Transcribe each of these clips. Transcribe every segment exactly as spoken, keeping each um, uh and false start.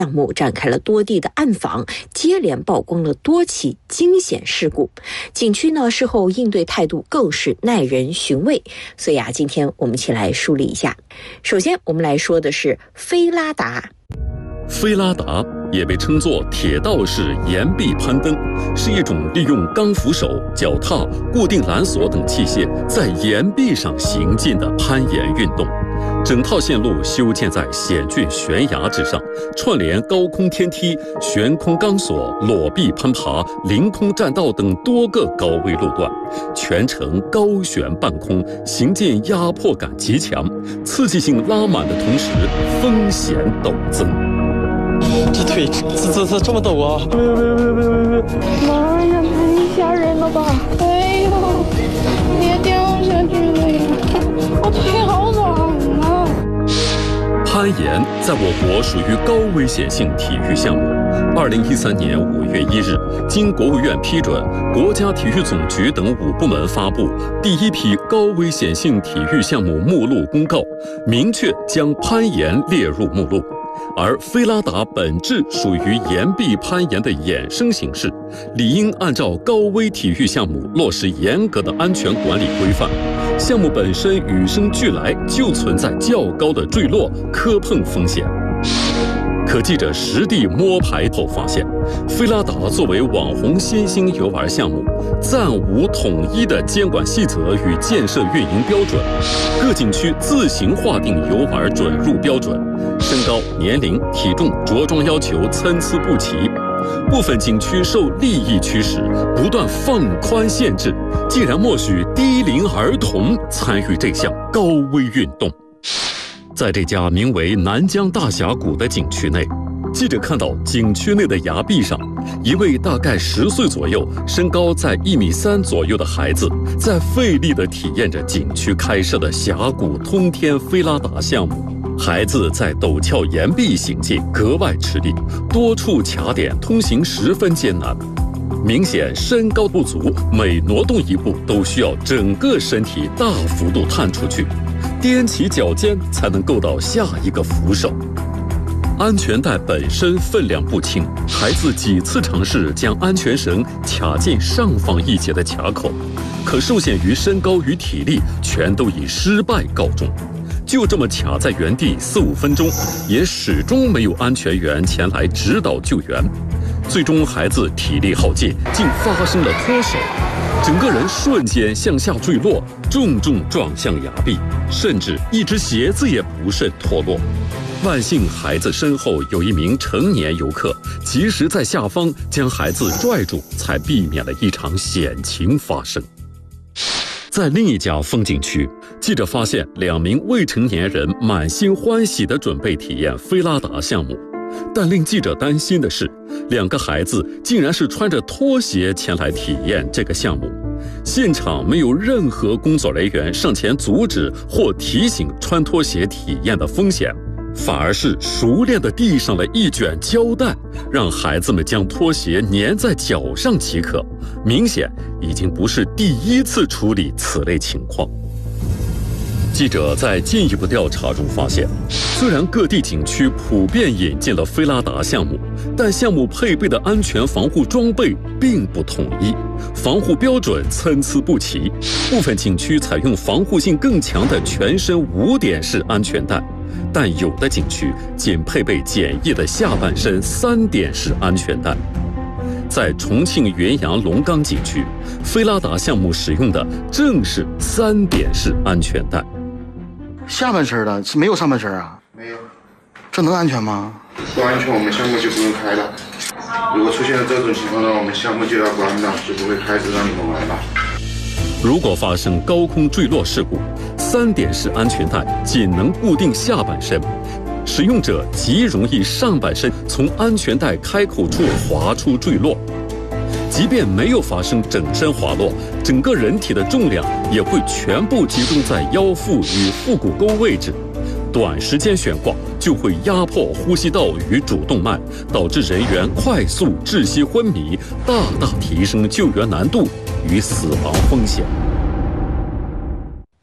项目展开了多地的暗访，接连曝光了多起惊险事故。景区呢事后应对态度更是耐人寻味，所以啊，今天我们一起来梳理一下。首先，我们来说的是菲拉达。 菲拉达也被称作铁道式岩壁攀登，是一种利用钢扶手、脚踏、固定缆索等器械在岩壁上行进的攀岩运动。整套线路修建在险峻悬崖之上，串联高空天梯、悬空钢索、裸壁攀爬、凌空栈道等多个高危路段，全程高悬半空，行进压迫感极强，刺激性拉满的同时，风险陡增。 这腿这这这这么陡啊！别别别别别别！ 妈呀，太吓人了吧！哎呦，别掉下去了呀！我腿好软啊！ 攀岩在我国属于高危险性体育项目。二零一三年五月一日，经国务院批准，国家体育总局等五部门发布第一批高危险性体育项目目录公告，明确将攀岩列入目录。而菲拉达本质属于岩壁攀岩的衍生形式，理应按照高危体育项目落实严格的安全管理规范。项目本身与生俱来就存在较高的坠落、磕碰风险。可记者实地摸排后发现，菲拉达作为网红新兴游玩项目，暂无统一的监管细则与建设运营标准，各景区自行划定游玩准入标准，身高、年龄、体重、着装要求参差不齐。部分景区受利益驱使，不断放宽限制，竟然默许低龄儿童参与这项高危运动。在这家名为南疆大峡谷的景区内，记者看到景区内的崖壁上，一位大概十岁左右、身高在一米三左右的孩子，在费力地体验着景区开设的峡谷通天菲拉达项目。孩子在陡峭岩壁行进格外吃力，多处卡点通行十分艰难，明显身高不足，每挪动一步都需要整个身体大幅度探出去，踮起脚尖才能够到下一个扶手。安全带本身分量不轻，孩子几次尝试将安全绳卡进上方一节的卡口，可受限于身高与体力，全都以失败告终。就这么卡在原地四五分钟，也始终没有安全员前来指导救援。最终孩子体力耗尽，竟发生了脱手，整个人瞬间向下坠落，重重撞向崖壁，甚至一只鞋子也不慎脱落。万幸孩子身后有一名成年游客，及时在下方将孩子拽住，才避免了一场险情发生。在另一家风景区，记者发现两名未成年人满心欢喜地准备体验菲拉达项目，但令记者担心的是，两个孩子竟然是穿着拖鞋前来体验这个项目。现场没有任何工作人员上前阻止或提醒穿拖鞋体验的风险，反而是熟练地递上了一卷胶带，让孩子们将拖鞋粘在脚上即可。明显已经不是第一次处理此类情况。记者在进一步调查中发现，虽然各地景区普遍引进了菲拉达项目，但项目配备的安全防护装备并不统一，防护标准参差不齐。部分景区采用防护性更强的全身五点式安全带，但有的景区仅配备简易的下半身三点式安全带。在重庆云阳龙岗景区，菲拉达项目使用的正是三点式安全带。 下半身的是没有上半身啊？ 没有。 这能安全吗？ 不安全，我们项目就不用开了。如果出现了这种情况呢，我们项目就要关了，就不会开始让你们玩了。 如果发生高空坠落事故，三点式安全带仅能固定下半身，使用者极容易上半身从安全带开口处滑出坠落。即便没有发生整身滑落，整个人体的重量也会全部集中在腰腹与腹股沟位置，短时间悬挂就会压迫呼吸道与主动脉，导致人员快速窒息昏迷，大大提升救援难度与死亡风险。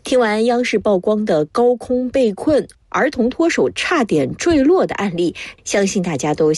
听完央视曝光的高空被困、儿童脱手差点坠落的案例，相信大家都